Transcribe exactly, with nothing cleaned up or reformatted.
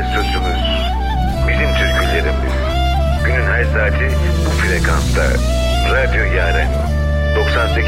sözümüz, bizim türkülerimiz. Günün her saati bu frekansta. Radyo Yaren doksan sekiz